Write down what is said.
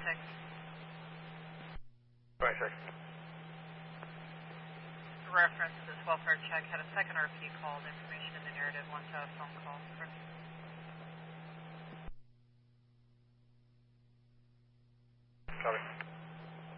26. 26. Reference to this welfare check had a second RP called. Information in the narrative. Want to phone call.